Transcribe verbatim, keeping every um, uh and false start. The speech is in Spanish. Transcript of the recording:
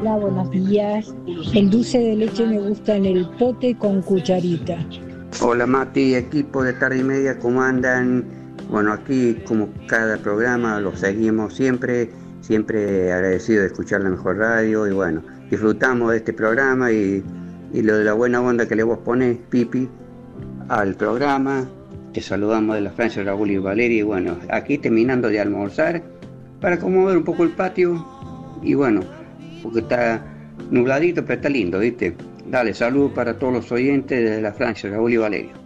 Hola, buenos días. El dulce de leche me gusta en el pote con cucharita. Hola Mati, equipo de tarde y media, ¿cómo andan? Bueno, aquí como cada programa lo seguimos siempre, siempre agradecido de escuchar la mejor radio y bueno, disfrutamos de este programa y, y lo de la buena onda que le vos ponés, Pipi, al programa. Te saludamos de la Francia, Raúl y Valeria y bueno, aquí terminando de almorzar para acomodar un poco el patio y bueno, porque está nubladito pero está lindo, ¿viste? Dale, salud para todos los oyentes de la Francia, Raúl y Valeria.